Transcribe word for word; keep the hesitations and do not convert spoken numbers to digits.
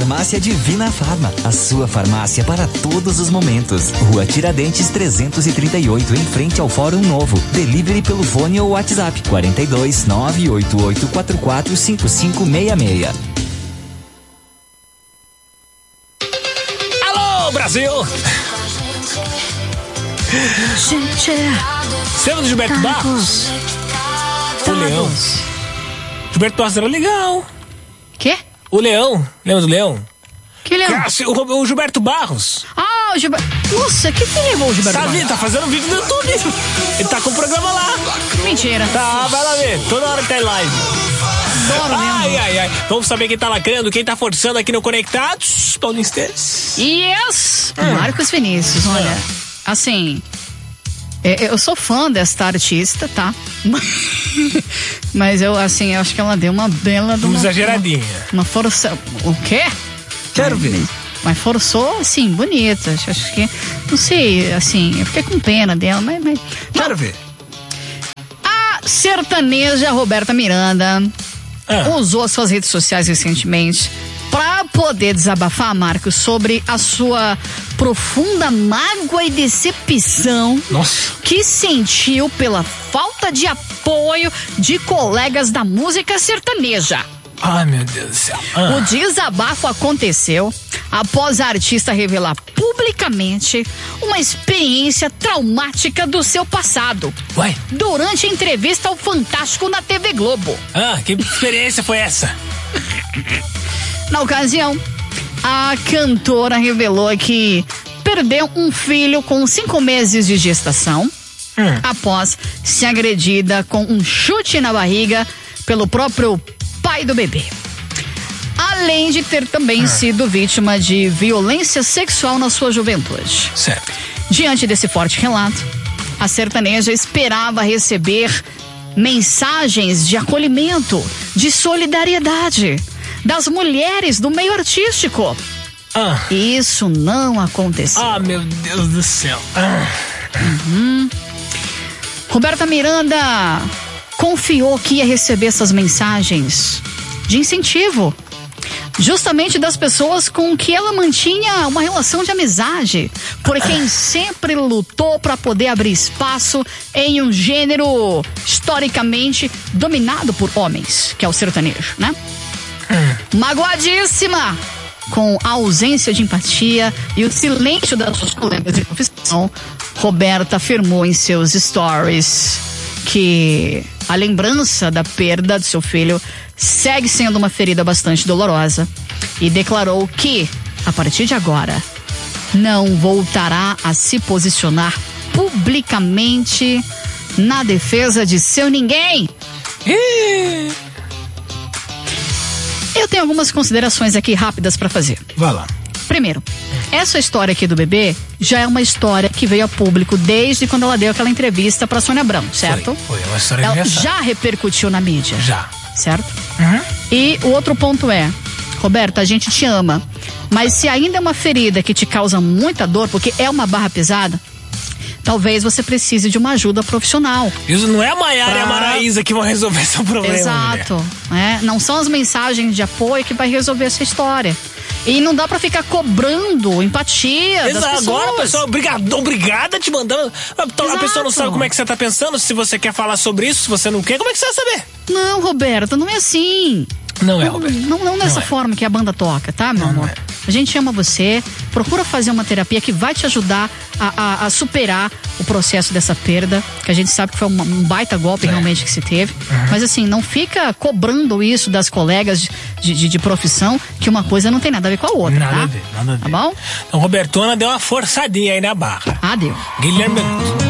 Farmácia Divina Farma, a sua farmácia para todos os momentos. Rua Tiradentes trezentos e trinta e oito, em frente ao Fórum Novo. Delivery pelo fone ou WhatsApp quarenta e dois, nove oito oito quatro quatro cinco cinco seis seis. Alô, Brasil! Gente, você lembra do Gilberto tá Barros? Tá O Leão. Gilberto Barros era legal. Quê? O Leão. Lembra do Leão? Que Leão? O, o Gilberto Barros. Ah, o Gilberto. Nossa, que que levou o Gilberto Sabe, Barros? tá fazendo vídeo no YouTube. Ele tá com o programa lá. Mentira. Tá, vai lá ver. Toda hora tem live. Adoro mesmo. Ai, ai, ai. Vamos saber quem tá lacrando, quem tá forçando aqui no Conectados. Paulinho Esteves. Yes! Hum. Marcos Vinícius, olha. Assim. Eu sou fã desta artista, tá? Mas eu, assim, eu acho que ela deu uma bela... Uma, uma exageradinha. Uma, uma força... O quê? Quero ver. Mas forçou, assim, bonita. Acho que... Não sei, assim... Eu fiquei com pena dela, mas... mas Quero ver. A sertaneja Roberta Miranda ah. usou as suas redes sociais recentemente para poder desabafar, Marcos, sobre a sua profunda mágoa e decepção Nossa. que sentiu pela falta de apoio de colegas da música sertaneja. Ai, meu Deus do céu. Ah. O desabafo aconteceu após a artista revelar publicamente uma experiência traumática do seu passado. Ué? Durante a entrevista ao Fantástico na T V Globo. Ah, que experiência foi essa? Na ocasião, a cantora revelou que perdeu um filho com cinco meses de gestação hum. após ser agredida com um chute na barriga pelo próprio pai do bebê. Além de ter também hum. sido vítima de violência sexual na sua juventude. Certo. Diante desse forte relato, a sertaneja esperava receber mensagens de acolhimento, de solidariedade das mulheres do meio artístico. Ah. Isso não aconteceu. Ah, meu Deus do céu. Ah. Uhum. Roberta Miranda confiou que ia receber essas mensagens de incentivo, justamente das pessoas com que ela mantinha uma relação de amizade, por quem sempre lutou para poder abrir espaço em um gênero historicamente dominado por homens, que é o sertanejo, né? Magoadíssima com a ausência de empatia e o silêncio das suas colegas de profissão, Roberta afirmou em seus stories que a lembrança da perda do seu filho segue sendo uma ferida bastante dolorosa e declarou que, a partir de agora, não voltará a se posicionar publicamente na defesa de seu ninguém. Eu tenho algumas considerações aqui rápidas para fazer. Vai lá. Primeiro, essa história aqui do bebê já é uma história que veio a público desde quando ela deu aquela entrevista para Sônia Abrão, certo? Foi, foi uma história ela engraçada. Já repercutiu na mídia. Já. Certo? Uhum. E o outro ponto é, Roberta, a gente te ama, mas se ainda é uma ferida que te causa muita dor, porque é uma barra pesada, talvez você precise de uma ajuda profissional. Isso não é a Maiara pra... e a Maraísa que vão resolver esse problema. Exato. É, não são as mensagens de apoio que vai resolver essa história. E não dá pra ficar cobrando empatia Exato. das pessoas. Agora a pessoa é obrigada, obrigada a te mandando. A pessoa não sabe como é que você tá pensando, se você quer falar sobre isso, se você não quer, como é que você vai saber? Não, Roberta, não é assim. Não é, Roberto. Não, não, não dessa não é. forma que a banda toca, tá, meu não, amor? Não é. A gente ama você, procura fazer uma terapia que vai te ajudar a, a, a superar o processo dessa perda, que a gente sabe que foi um, um baita golpe é. realmente que se teve. Uhum. Mas assim, não fica cobrando isso das colegas de, de, de profissão, que uma coisa não tem nada a ver com a outra, nada tá? a ver, nada a ver. Tá bom? Então, Robertona deu uma forçadinha aí na barra. Ah, deu. Guilherme...